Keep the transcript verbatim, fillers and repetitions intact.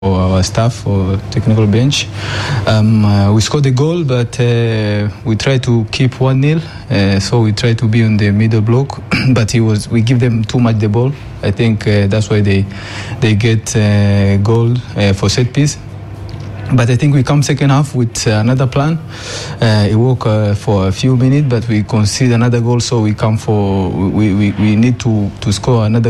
our staff or technical bench. Um, uh, we scored a goal, but uh, we try to keep one nil. Uh, so we try to be on the middle block, but it was we give them too much the ball. I think uh, that's why they they get uh, goal uh, for set piece. But I think we come second half with uh, another plan. Uh, it worked uh, for a few minutes, but we concede another goal, so we come for we we, we need to to score another.